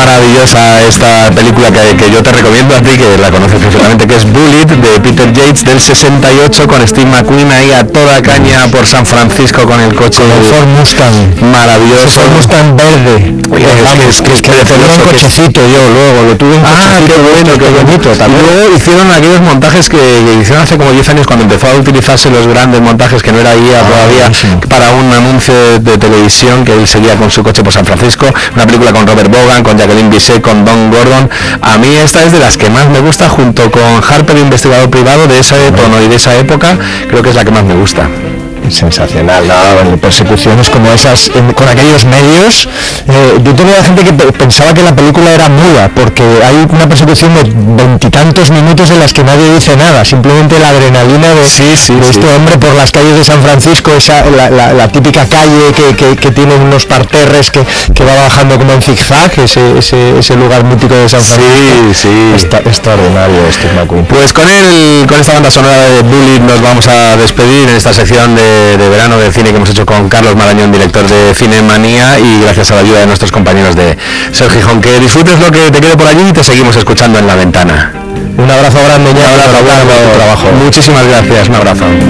maravillosa esta película que yo te recomiendo a ti, que la conoces perfectamente, que es Bullitt, de Peter Yates, del 68, con Steve McQueen ahí a toda caña por San Francisco con el coche con el Ford Mustang maravilloso, Ford Mustang verde. Oye, es que tuve un cochecito yo, luego lo tuve un cochecito. Qué bueno, qué bonito. También luego hicieron aquellos montajes que hicieron hace como 10 años, cuando empezó a utilizarse los grandes montajes, que no era guía todavía, para un anuncio de televisión, que él seguía con su coche por San Francisco, una película con Robert Vaughan, con Jacqueline Bisset, con Don Gordon. A mí esta es de las que más me gusta, junto con Harper, investigador privado, de ese tono y de esa época, creo que es la que más me gusta. Sensacional, ¿no? Persecuciones como esas con aquellos medios. Yo tenía gente que pensaba que la película era muda, porque hay una persecución de 20 y tantos minutos en las que nadie dice nada, simplemente la adrenalina de este hombre por las calles de San Francisco, la típica calle que tiene unos parterres que va bajando como en zigzag, ese lugar mítico de San Francisco. Extraordinario Steve McQueen. Pues con esta banda sonora de Bullitt nos vamos a despedir en esta sección de verano de cine que hemos hecho con Carlos Marañón, director de Cinemanía, y gracias a la ayuda de nuestros compañeros de Ser Gijón. Que disfrutes lo que te quede por allí y te seguimos escuchando en La Ventana. Un abrazo grande, un abrazo, trabajo. Muchísimas gracias, un abrazo.